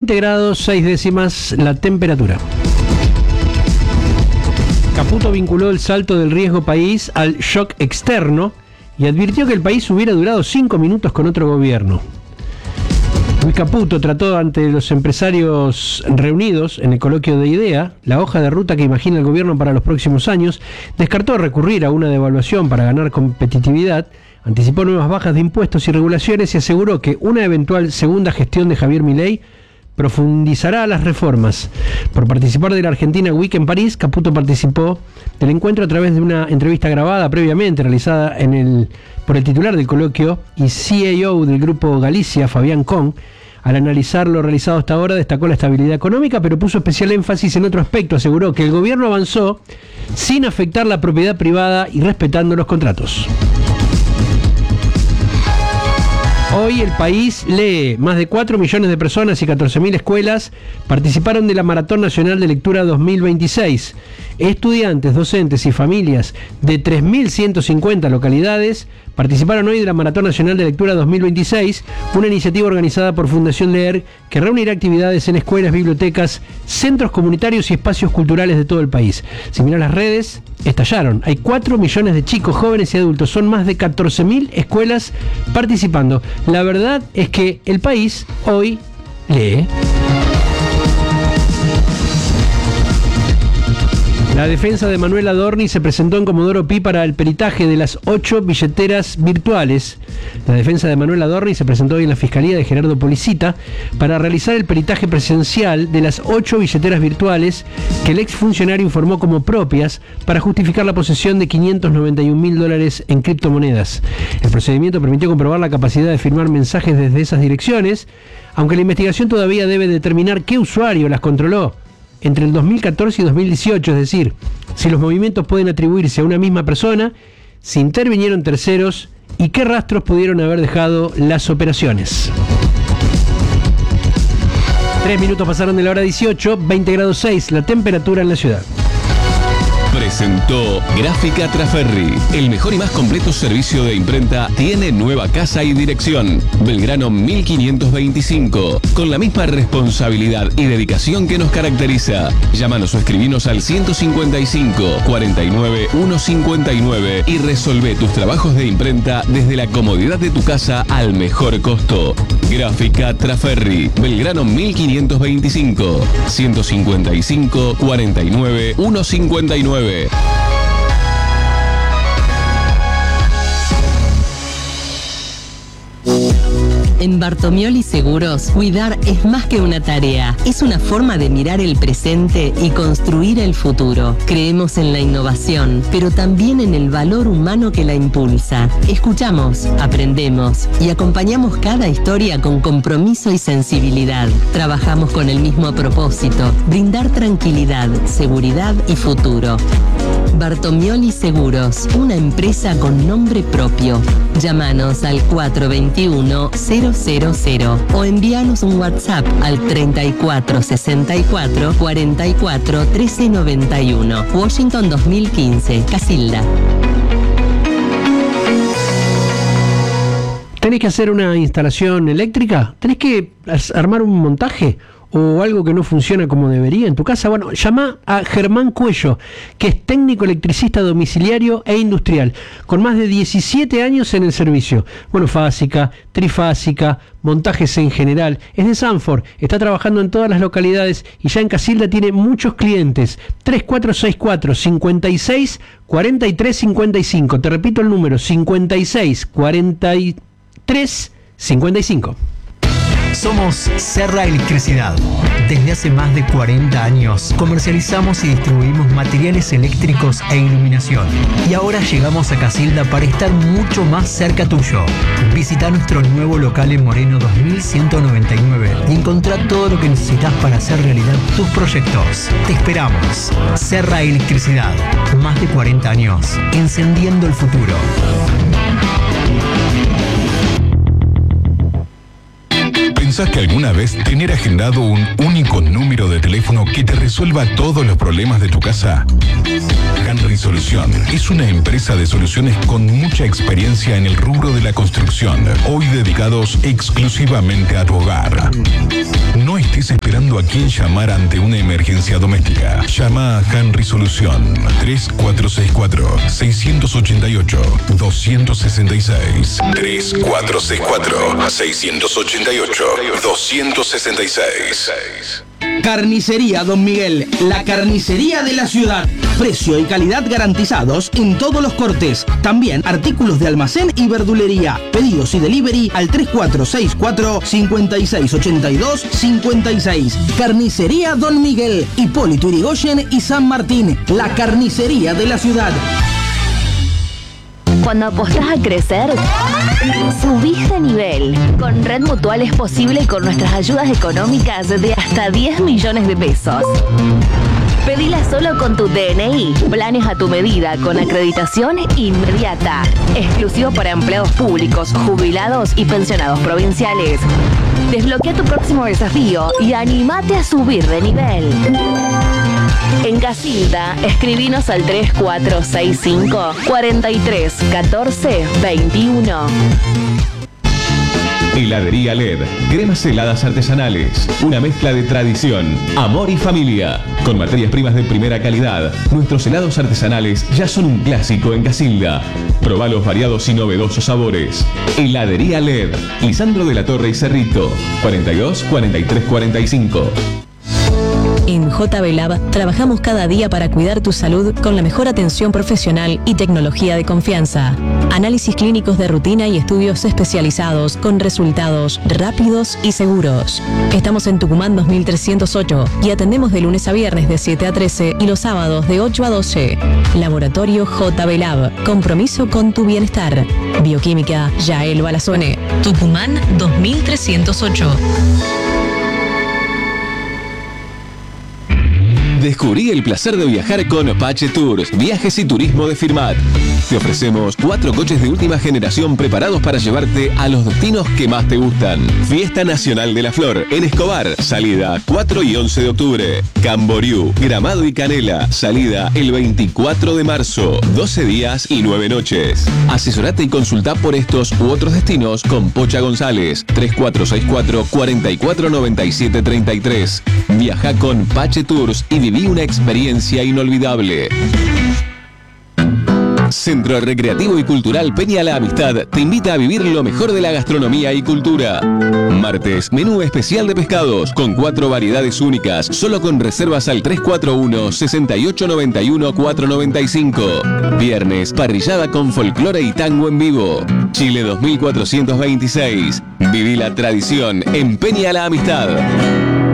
20 grados 6 décimas la temperatura. Caputo vinculó el salto del riesgo país al shock externo y advirtió que el país hubiera durado 5 minutos con otro gobierno. Luis Caputo trató ante los empresarios reunidos en el coloquio de IDEA la hoja de ruta que imagina el gobierno para los próximos años, descartó recurrir a una devaluación para ganar competitividad, anticipó nuevas bajas de impuestos y regulaciones y aseguró que una eventual segunda gestión de Javier Milei profundizará las reformas. Por participar de la Argentina Week en París, Caputo participó del encuentro a través de una entrevista grabada previamente realizada por el titular del coloquio y CEO del Grupo Galicia, Fabián Con. Al analizar lo realizado hasta ahora, destacó la estabilidad económica, pero puso especial énfasis en otro aspecto. Aseguró que el gobierno avanzó sin afectar la propiedad privada y respetando los contratos. Hoy el país lee. Más de 4 millones de personas y 14.000 escuelas participaron de la Maratón Nacional de Lectura 2026. Estudiantes, docentes y familias de 3.150 localidades participaron hoy de la Maratón Nacional de Lectura 2026, una iniciativa organizada por Fundación Leer que reunirá actividades en escuelas, bibliotecas, centros comunitarios y espacios culturales de todo el país. Si miran las redes, estallaron. Hay 4 millones de chicos, jóvenes y adultos. Son más de 14.000 escuelas participando. La verdad es que el país hoy lee. La defensa de Manuel Adorni se presentó en Comodoro Pi para el peritaje de las 8 billeteras virtuales. La defensa de Manuel Adorni se presentó hoy en la Fiscalía de Gerardo Policita para realizar el peritaje presencial de las 8 billeteras virtuales que el exfuncionario informó como propias para justificar la posesión de $591.000 en criptomonedas. El procedimiento permitió comprobar la capacidad de firmar mensajes desde esas direcciones, aunque la investigación todavía debe determinar qué usuario las controló entre el 2014 y 2018, es decir, si los movimientos pueden atribuirse a una misma persona, si intervinieron terceros y qué rastros pudieron haber dejado las operaciones. 3 minutos pasaron de la hora 18, 20 grados 6 la temperatura en la ciudad. Presentó Gráfica Traferri. El mejor y más completo servicio de imprenta tiene nueva casa y dirección. Belgrano 1525. Con la misma responsabilidad y dedicación que nos caracteriza. Llámanos o escribinos al 155 49 159 y resolvé tus trabajos de imprenta desde la comodidad de tu casa al mejor costo. Gráfica Traferri. Belgrano 1525. 155 49 159. En Bartomioli Seguros, cuidar es más que una tarea, es una forma de mirar el presente y construir el futuro. Creemos en la innovación, pero también en el valor humano que la impulsa. Escuchamos, aprendemos y acompañamos cada historia con compromiso y sensibilidad. Trabajamos con el mismo propósito, brindar tranquilidad, seguridad y futuro. Bartomioli Seguros, una empresa con nombre propio. Llámanos al 421-000 o envíanos un WhatsApp al 3464 44 1391. Washington 2015, Casilda. ¿Tenés que hacer una instalación eléctrica? ¿Tenés que armar un montaje? ¿O algo que no funciona como debería en tu casa? Bueno, llama a Germán Cuello, que es técnico electricista domiciliario e industrial, con más de 17 años en el servicio. Monofásica, trifásica, montajes en general. Es de Sanford, está trabajando en todas las localidades y ya en Casilda tiene muchos clientes. 3464 56 43 55. Te repito el número, 56 43 55. Somos Serra Electricidad. Desde hace más de 40 años comercializamos y distribuimos materiales eléctricos e iluminación. Y ahora llegamos a Casilda para estar mucho más cerca tuyo. Visita nuestro nuevo local en Moreno 2199 y encontrá todo lo que necesitas para hacer realidad tus proyectos. Te esperamos. Serra Electricidad. Más de 40 años. Encendiendo el futuro. ¿Pensás que alguna vez tener agendado un único número de teléfono que te resuelva todos los problemas de tu casa? Henry Solución es una empresa de soluciones con mucha experiencia en el rubro de la construcción, hoy dedicados exclusivamente a tu hogar. No estés esperando buscando a quién llamar ante una emergencia doméstica. Llama a Henry Solución 3464-688-266. 3464-688-266. Carnicería Don Miguel, la carnicería de la ciudad. Precio y calidad garantizados en todos los cortes. También artículos de almacén y verdulería. Pedidos y delivery al 3464-5682-56. Carnicería Don Miguel, Hipólito Yrigoyen y San Martín. La carnicería de la ciudad. Cuando apostás a crecer, subís de nivel. Con Red Mutual es posible con nuestras ayudas económicas de hasta 10 millones de pesos. Pedila solo con tu DNI. Planes a tu medida con acreditación inmediata. Exclusivo para empleados públicos, jubilados y pensionados provinciales. Desbloquea tu próximo desafío y anímate a subir de nivel. En Casilda, escribinos al 3465 43 14 21. Heladería LED, cremas heladas artesanales, una mezcla de tradición, amor y familia. Con materias primas de primera calidad, nuestros helados artesanales ya son un clásico en Casilda. Probá los variados y novedosos sabores. Heladería LED, Lisandro de la Torre y Cerrito, 42 43 45. En JB Lab trabajamos cada día para cuidar tu salud con la mejor atención profesional y tecnología de confianza. Análisis clínicos de rutina y estudios especializados con resultados rápidos y seguros. Estamos en Tucumán 2308 y atendemos de lunes a viernes de 7 a 13 y los sábados de 8 a 12. Laboratorio JB Lab. Compromiso con tu bienestar. Bioquímica Yael Balazone. Tucumán 2308. Descubrí el placer de viajar con Pache Tours, viajes y turismo de Firmat. Te ofrecemos 4 coches de última generación preparados para llevarte a los destinos que más te gustan. Fiesta Nacional de la Flor en Escobar, salida 4 y 11 de octubre. Camboriú, Gramado y Canela, salida el 24 de marzo, 12 días y 9 noches. Asesorate y consulta por estos u otros destinos con Pocha González, 3464 4497 33. Viaja con Pache Tours y viví una experiencia inolvidable. Centro Recreativo y Cultural Peña La Amistad te invita a vivir lo mejor de la gastronomía y cultura. Martes, menú especial de pescados con 4 variedades únicas, solo con reservas al 341-6891-495. Viernes, parrillada con folclore y tango en vivo. Chile 2426. Viví la tradición en Peña La Amistad.